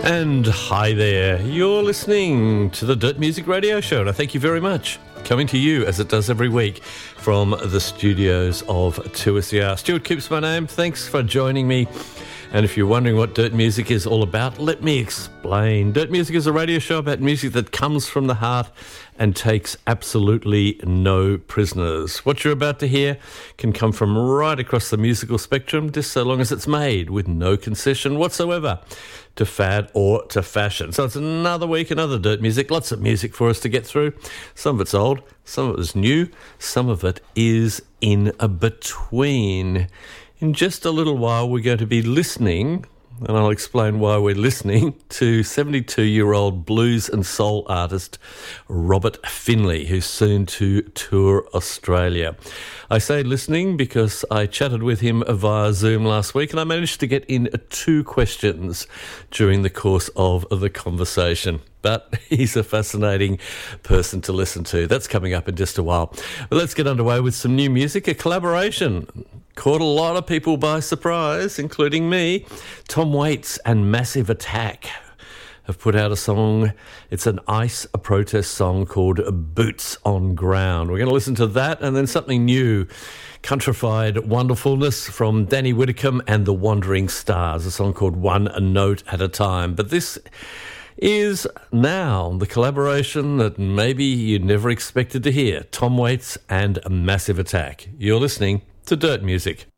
And hi there, you're listening to the Dirt Music Radio Show, and I thank you very much. Coming to you, as it does every week, from the studios of 2SER. Stuart Coops my name, thanks for joining me. And if you're wondering what Dirt Music is all about, let me explain. Dirt Music is a radio show about music that comes from the heart and takes absolutely no prisoners. What you're about to hear can come from right across the musical spectrum, just so long as it's made with no concession whatsoever to fad or to fashion. So it's another week, another Dirt Music, lots of music for us to get through. Some of it's old, some of it is new, some of it is in a between. In just a little while, we're going to be listening, and I'll explain why we're listening, to 72-year-old blues and soul artist Robert Finley, who's soon to tour Australia. I say listening because I chatted with him via Zoom last week, and I managed to get in 2 questions during the course of the conversation. But he's a fascinating person to listen to. That's coming up in just a while. But let's get underway with some new music, a collaboration. Caught a lot of people by surprise, including me. Tom Waits and Massive Attack have put out a song. It's an ICE protest song called Boots on Ground. We're going to listen to that and then something new. Countrified wonderfulness from Danny Whitcomb and the Wandering Stars, a song called One Note at a Time. But this is now the collaboration that maybe you never expected to hear. Tom Waits and Massive Attack. You're listening to Dirt Music.